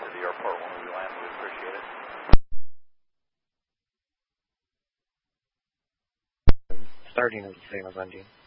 to the airport when we land. We appreciate it. Starting is the same as ending.